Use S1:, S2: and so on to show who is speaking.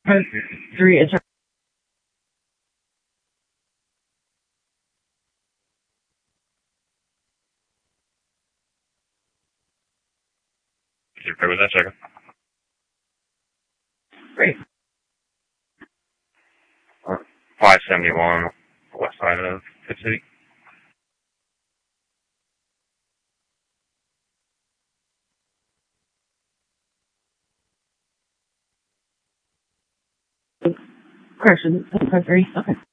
S1: Three, it's
S2: You're okay with that, second?
S1: great.
S2: 571 west side of Pitt City.
S1: Correction, 5-3, okay.